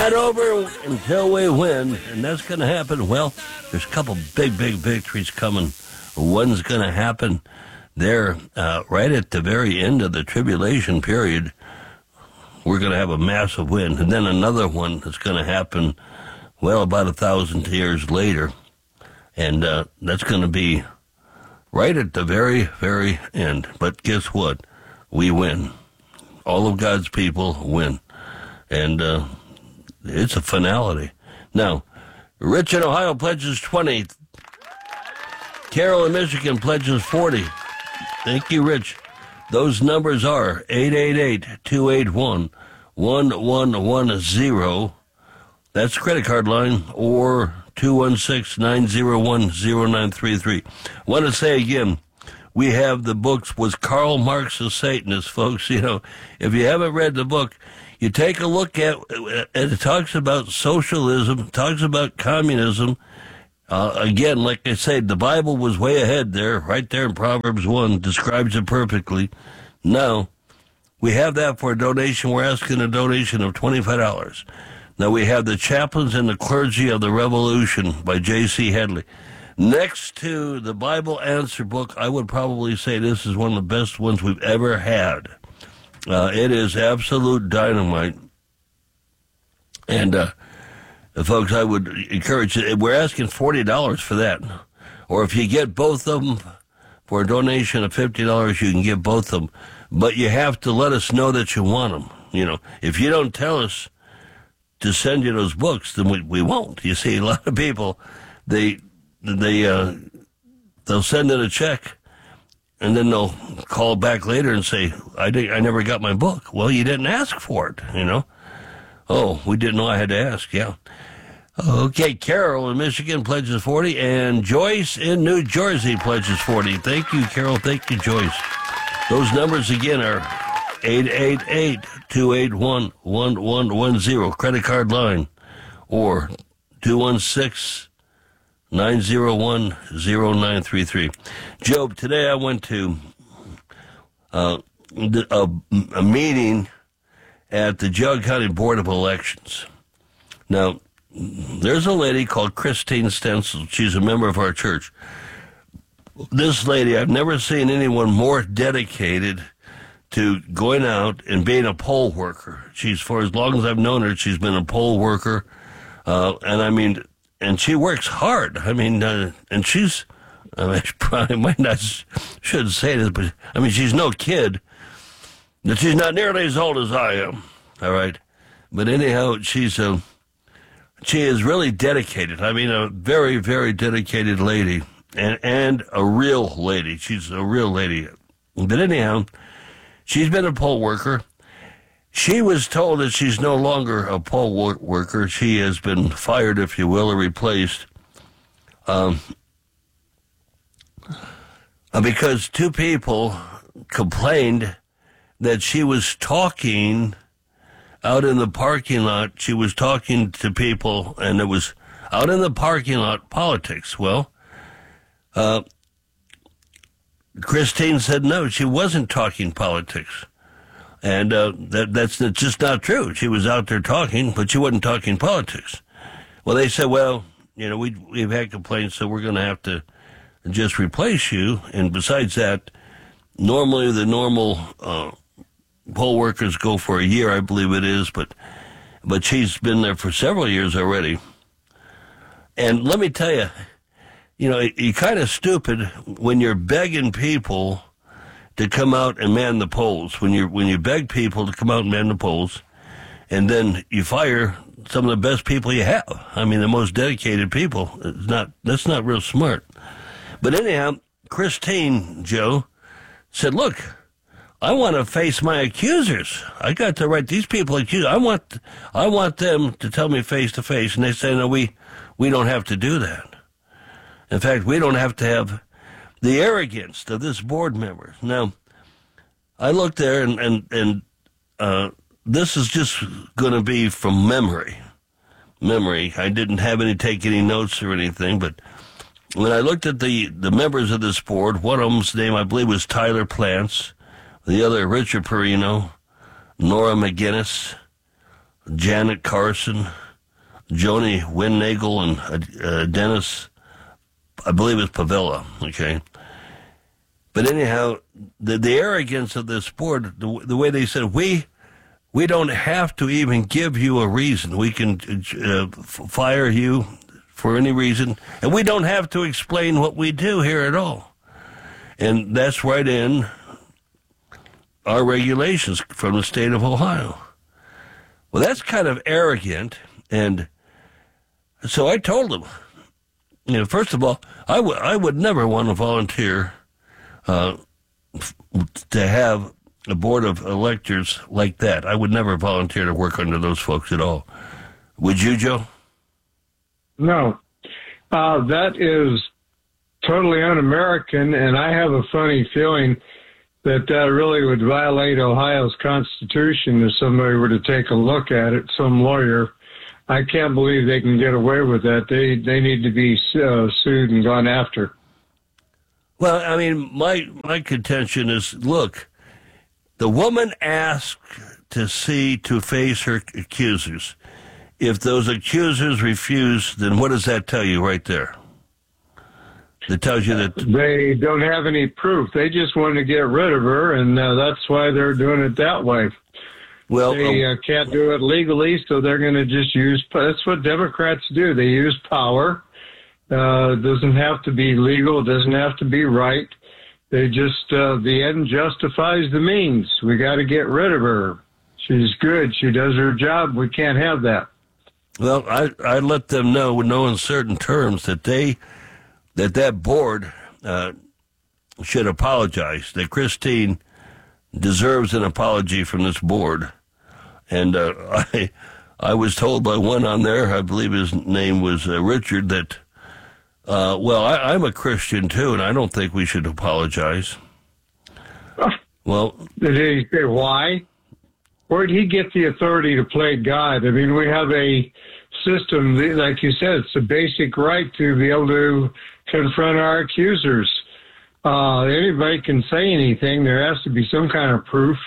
not over until we win, and that's going to happen. Well, there's a couple big victories coming. One's going to happen there right at the very end of the tribulation period. We're going to have a massive win. And then another one that's going to happen, well, about 1,000 years later. And that's going to be right at the very end. But guess what? We win. All of God's people win. And it's a finality. Now, Rich in Ohio pledges 20. Carol in Michigan pledges 40. Thank you, Rich. Those numbers are 888-281-1110. That's the credit card line, or 216-901-0933. I want to say again, we have the books, Was Karl Marx a Satanist, folks? You know, if you haven't read the book, you take a look at it. It talks about socialism, talks about communism. Again, like I said, the Bible was way ahead there, right there in Proverbs 1, describes it perfectly. Now, we have that for a donation. We're asking a donation of $25. Now, we have The Chaplains and the Clergy of the Revolution by J.C. Hadley. Next to the Bible Answer book, I would probably say this is one of the best ones we've ever had. It is absolute dynamite. And, folks, I would encourage you. We're asking $40 for that. Or if you get both of them for a donation of $50, you can get both of them. But you have to let us know that you want them. You know, if you don't tell us to send you those books, then we won't. You see, a lot of people, they'll send in a check, and then they'll call back later and say, I never got my book. Well, you didn't ask for it, you know. Oh, we didn't know I had to ask, yeah. Okay, Carol in Michigan pledges 40, and Joyce in New Jersey pledges 40. Thank you, Carol. Thank you, Joyce. Those numbers again are 888-281-1110, credit card line, or 216-901-0933. Job, today I went to a meeting at the Jug County Board of Elections. Now, there's a lady called Christine Stencil. She's a member of our church. This lady, I've never seen anyone more dedicated to going out and being a poll worker. She's, for as long as I've known her, she's been a poll worker. And she works hard. And she's, probably might not, shouldn't say this, but she's no kid. But she's not nearly as old as I am. All right. But anyhow, she is really dedicated. A very, very dedicated lady. And a real lady. She's a real lady. But anyhow, she's been a poll worker. She was told that she's no longer a poll worker. She has been fired, if you will, or replaced. Because two people complained that she was talking out in the parking lot. She was talking to people, and it was out in the parking lot politics. Well, Christine said no, she wasn't talking politics. And that's just not true. She was out there talking, but she wasn't talking politics. Well, they said, well, we've had complaints, so we're going to have to just replace you. And besides that, normally the normal poll workers go for a year, I believe it is, but she's been there for several years already. And let me tell you, you're kind of stupid when you're begging people to come out and man the polls. When you beg people to come out and man the polls, and then you fire some of the best people you have. The most dedicated people. That's not real smart. But anyhow, Christine, Joe, said, look, I want to face my accusers. I got to write these people accused. I want them to tell me face to face. And they say, no, we don't have to do that. In fact, we don't have to have the arrogance of this board member. Now, I looked there, and this is just going to be from memory. I didn't take any notes or anything, but when I looked at the members of this board, one of them's name, I believe, was Tyler Plants, the other, Richard Perino, Nora McGinnis, Janet Carson, Joni Windnagel, and Dennis, I believe it's Pavella, okay? But anyhow, the arrogance of this board, the way they said, we don't have to even give you a reason. We can fire you for any reason, and we don't have to explain what we do here at all. And that's right in our regulations from the state of Ohio. Well, that's kind of arrogant, and so I told them, first of all, I would never want to volunteer to have a board of electors like that. I would never volunteer to work under those folks at all. Would you, Joe? No. That is totally un-American, and I have a funny feeling that really would violate Ohio's Constitution if somebody were to take a look at it, some lawyer. I can't believe they can get away with that. They need to be sued and gone after. Well, I mean, my contention is, look, the woman asked to face her accusers. If those accusers refuse, then what does that tell you right there? It tells you that they don't have any proof. They just want to get rid of her, and that's why they're doing it that way. Well, they can't do it legally, so they're going to just use. That's what Democrats do. They use power. It doesn't have to be legal. It doesn't have to be right. They just the end justifies the means. We got to get rid of her. She's good. She does her job. We can't have that. Well, I let them know in no uncertain terms that that board should apologize, that Christine deserves an apology from this board. And I was told by one on there, I believe his name was Richard, that, I'm a Christian too, and I don't think we should apologize. Well, did he say why? Where did he get the authority to play God? I mean, we have a system, like you said, it's a basic right to be able to confront our accusers. Anybody can say anything. There has to be some kind of proof.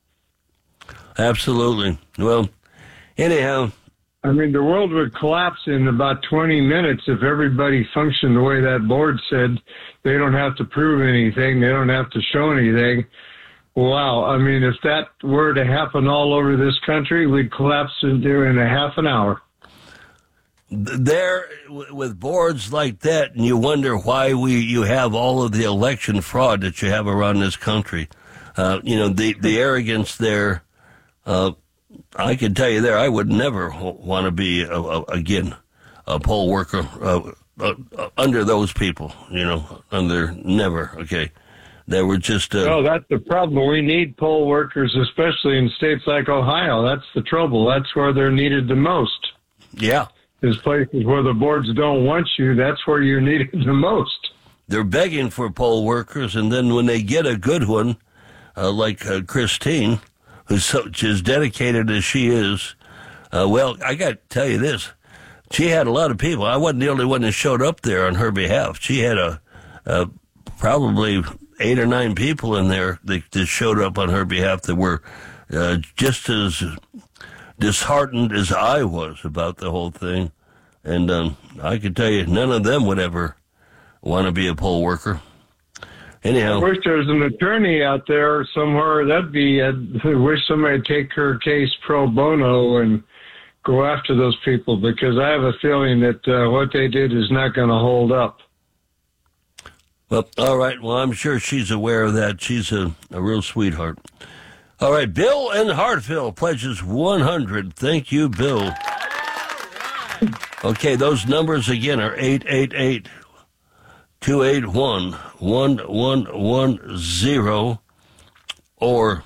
Absolutely. Well, anyhow. I mean, the world would collapse in about 20 minutes if everybody functioned the way that board said. They don't have to prove anything. They don't have to show anything. Wow. I mean, if that were to happen all over this country, we'd collapse in a half an hour. There, with boards like that, and you wonder why you have all of the election fraud that you have around this country. The arrogance there, I can tell you there, I would never want to be, again, a poll worker under those people, never, okay. They were just... No, that's the problem. We need poll workers, especially in states like Ohio. That's the trouble. That's where they're needed the most. Yeah. There's places where the boards don't want you. That's where you're needed the most. They're begging for poll workers, and then when they get a good one, like Christine, who's as dedicated as she is, I got to tell you this. She had a lot of people. I wasn't the only one that showed up there on her behalf. She had probably 8 or 9 people in there that showed up on her behalf that were just as disheartened as I was about the whole thing. And I can tell you, none of them would ever want to be a poll worker. Anyhow. I wish there was an attorney out there somewhere. I wish somebody would take her case pro bono and go after those people, because I have a feeling that what they did is not going to hold up. Well, all right. Well, I'm sure she's aware of that. She's a real sweetheart. All right. Bill in Hartville pledges 100. Thank you, Bill. Okay, those numbers again are 888-281-1110 or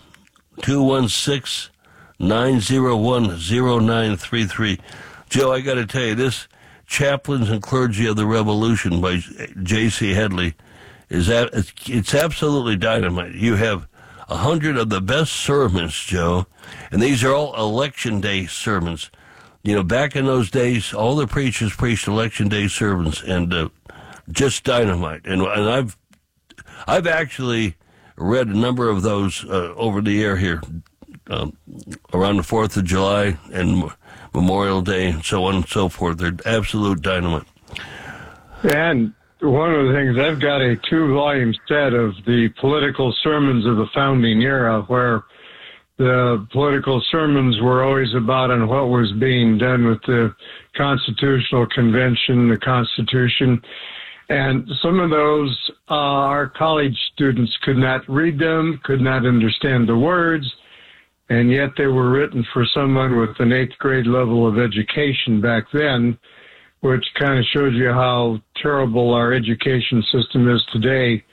216-901-0933. Joe, I got to tell you, this Chaplains and Clergy of the Revolution by J.C. Headley it's absolutely dynamite. You have 100 of the best sermons, Joe, and these are all election day sermons. Back in those days, all the preachers preached election day sermons, and just dynamite. And I've actually read a number of those over the air here around the 4th of July and Memorial Day and so on and so forth. They're absolute dynamite. And one of the things, I've got a 2-volume set of the political sermons of the founding era, where the political sermons were always about on what was being done with the Constitutional Convention, the Constitution. And some of those, our college students could not read them, could not understand the words, and yet they were written for someone with an 8th grade level of education back then, which kind of shows you how terrible our education system is today.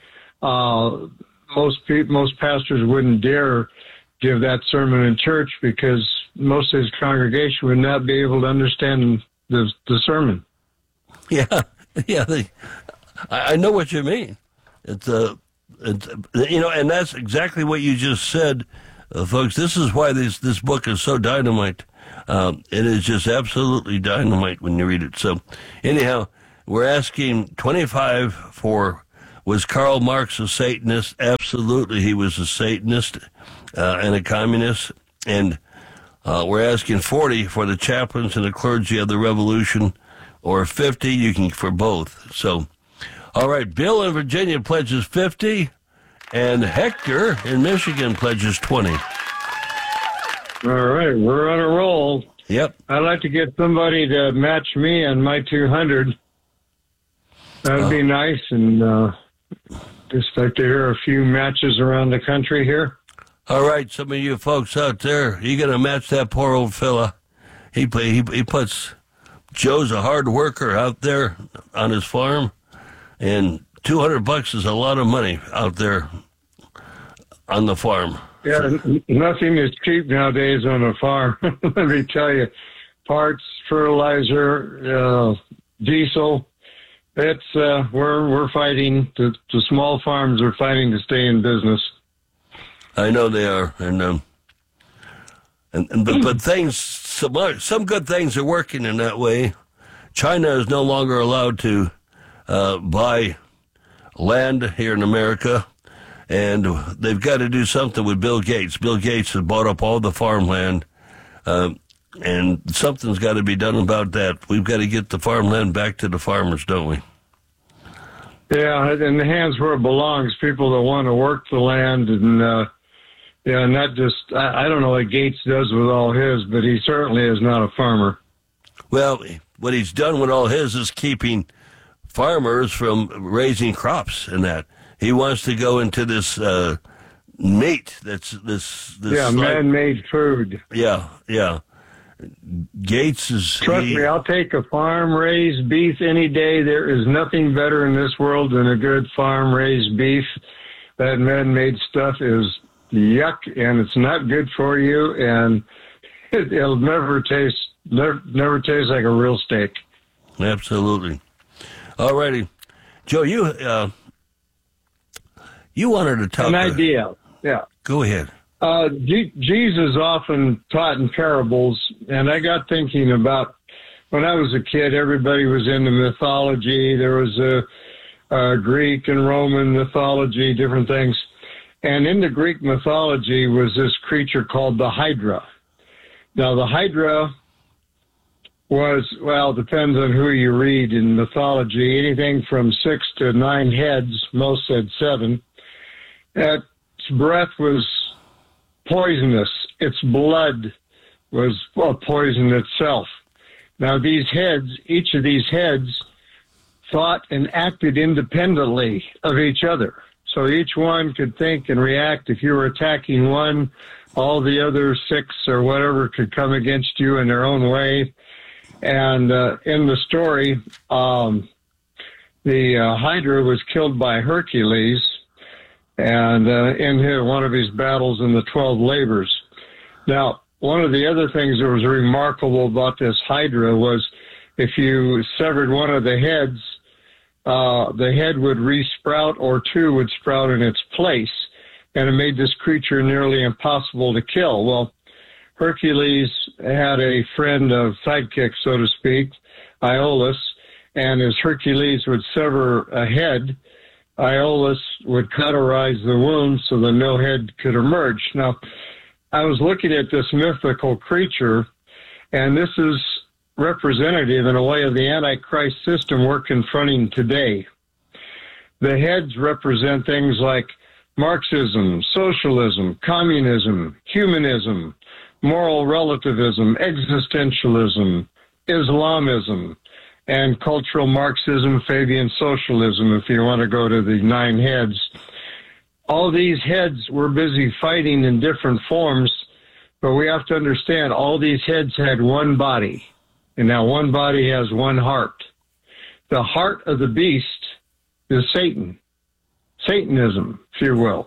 Most pastors wouldn't dare give that sermon in church because most of his congregation would not be able to understand the sermon. Yeah, I know what you mean. It's and that's exactly what you just said, folks. This is why this book is so dynamite. It is just absolutely dynamite when you read it. So, anyhow, we're asking 25 for, was Karl Marx a Satanist? Absolutely, he was a Satanist and a communist. And we're asking 40 for the chaplains and the clergy of the revolution, or 50, you can for both. So, all right, Bill in Virginia pledges 50, and Hector in Michigan pledges 20. All right, we're on a roll. Yep. I'd like to get somebody to match me on my 200. That'd be nice, and just like to hear a few matches around the country here. All right, some of you folks out there, you gonna match that poor old fella? He puts. Joe's a hard worker out there on his farm, and $200 is a lot of money out there on the farm. Yeah, nothing is cheap nowadays on a farm. Let me tell you, parts, fertilizer, diesel. It's we're fighting. The small farms are fighting to stay in business. I know they are, but things, some good things are working in that way. China is no longer allowed to buy land here in America. And they've got to do something with Bill Gates. Bill Gates has bought up all the farmland, and something's got to be done about that. We've got to get the farmland back to the farmers, don't we? Yeah, in the hands where it belongs, people that want to work the land, and not just, I don't know what Gates does with all his, but he certainly is not a farmer. Well, what he's done with all his is keeping farmers from raising crops and that. He wants to go into this meat that's this man-made food. Yeah. Gates is... Trust me, I'll take a farm-raised beef any day. There is nothing better in this world than a good farm-raised beef. That man-made stuff is yuck, and it's not good for you, and it'll never taste like a real steak. Absolutely. All righty. Joe, you wanted to talk... An idea, yeah. Go ahead. Jesus often taught in parables, and I got thinking about when I was a kid, everybody was into mythology. There was a Greek and Roman mythology, different things. And in the Greek mythology was this creature called the Hydra. Now, the Hydra was, well, depends on who you read in mythology, anything from 6 to 9 heads, most said 7. Its breath was poisonous. Its blood was poison itself. Now, these heads, each of these heads thought and acted independently of each other. So each one could think and react. If you were attacking one, all the other 6 or whatever could come against you in their own way. And in the story, the Hydra was killed by Hercules, and in one of his battles in the 12 labors. Now, one of the other things that was remarkable about this Hydra was if you severed one of the heads, the head would resprout, or 2 would sprout in its place, and it made this creature nearly impossible to kill. Well, Hercules had a friend, a sidekick, so to speak, Iolaus, and as Hercules would sever a head, Iolaus would cauterize the wound so that no head could emerge. Now, I was looking at this mythical creature, and this is representative in a way of the Antichrist system we're confronting today. The heads represent things like Marxism, socialism, communism, humanism, moral relativism, existentialism, Islamism, and cultural Marxism, Fabian socialism, if you want to go to the 9 heads. All these heads were busy fighting in different forms, but we have to understand all these heads had one body, and now one body has one heart. The heart of the beast is Satan, Satanism, if you will.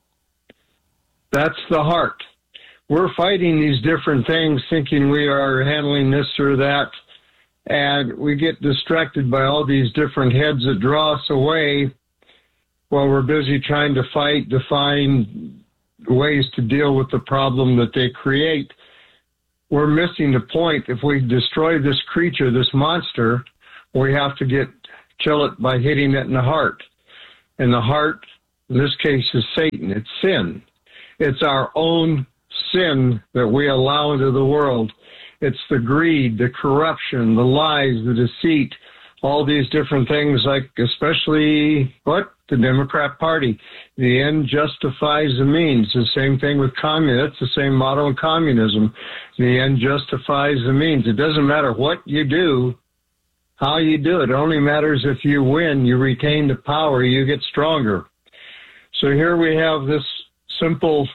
That's the heart. We're fighting these different things, thinking we are handling this or that, and we get distracted by all these different heads that draw us away while we're busy trying to fight, to find ways to deal with the problem that they create. We're missing the point. If we destroy this creature, this monster, we have to kill it by hitting it in the heart. And the heart, in this case, is Satan. It's sin. It's our own sin that we allow into the world. It's the greed, the corruption, the lies, the deceit, all these different things, like especially the Democrat Party. The end justifies the means. The same thing with communism. It's the same model in communism. The end justifies the means. It doesn't matter what you do, how you do it. It only matters if you win, you retain the power, you get stronger. So here we have this simple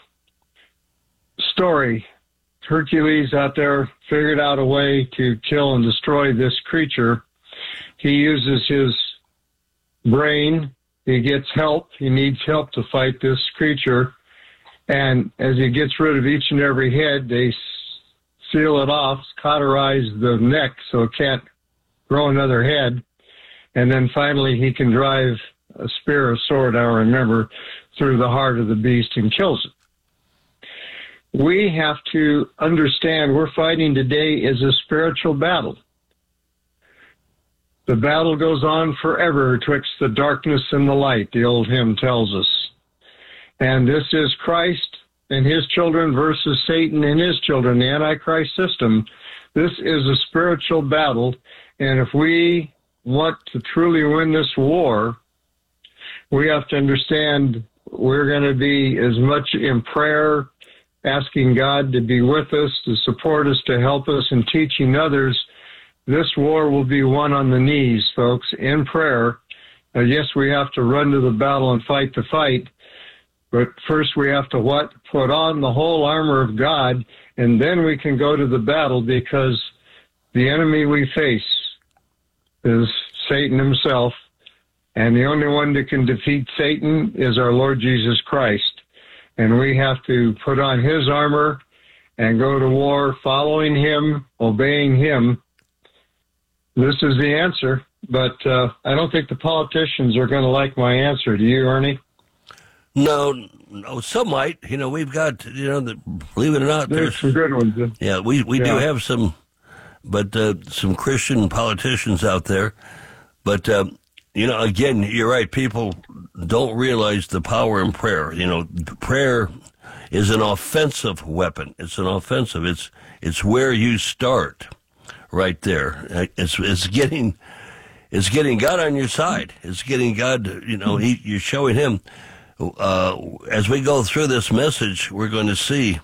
story. Hercules out there figured out a way to kill and destroy this creature. He uses his brain. He gets help. He needs help to fight this creature. And as he gets rid of each and every head, they seal it off, cauterize the neck so it can't grow another head. And then finally he can drive a spear or sword, I remember, through the heart of the beast and kills it. We have to understand we're fighting today is a spiritual battle. The battle goes on forever twixt the darkness and the light, the old hymn tells us. And this is Christ and his children versus Satan and his children, the Antichrist system. This is a spiritual battle, and if we want to truly win this war, we have to understand we're going to be as much in prayer, asking God to be with us, to support us, to help us, and teaching others. This war will be won on the knees, folks, in prayer. Yes, we have to run to the battle and fight the fight, but first we have to what? Put on the whole armor of God, and then we can go to the battle, because the enemy we face is Satan himself, and the only one that can defeat Satan is our Lord Jesus Christ. And we have to put on his armor and go to war following him, obeying him. This is the answer, but I don't think the politicians are going to like my answer. Do you, Ernie? No, some might. You know, we've got, believe it or not, there's some good ones. Yeah, we do have some, but some Christian politicians out there. But, again, you're right. People don't realize the power in prayer. Prayer is an offensive weapon. It's an offensive. It's where you start right there. It's getting God on your side. It's getting God, you're showing him. As we go through this message, we're going to see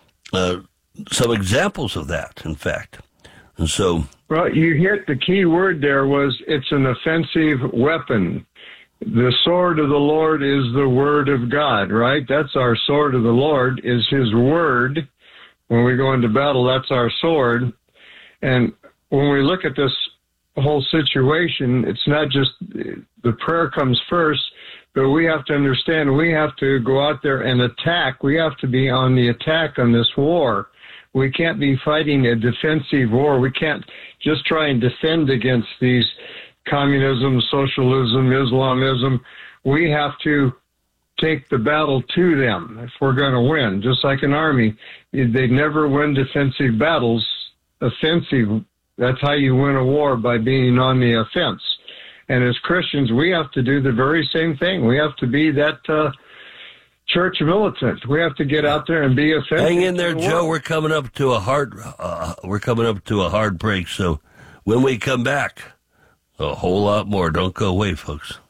some examples of that, in fact. And so... Well, you hit the key word there was it's an offensive weapon. The sword of the Lord is the word of God, right? That's our sword of the Lord, is his word. When we go into battle, that's our sword. And when we look at this whole situation, it's not just the prayer comes first, but we have to understand we have to go out there and attack. We have to be on the attack on this war. We can't be fighting a defensive war. We can't just try and defend against these communism, socialism, Islamism. We have to take the battle to them if we're going to win. Just like an army, they never win defensive battles. Offensive, that's how you win a war, by being on the offense. And as Christians, we have to do the very same thing. We have to be that church militant. We have to get out there and be offensive. Hang in there, Joe. We're coming up to a hard break. So when we come back, a whole lot more. Don't go away, folks.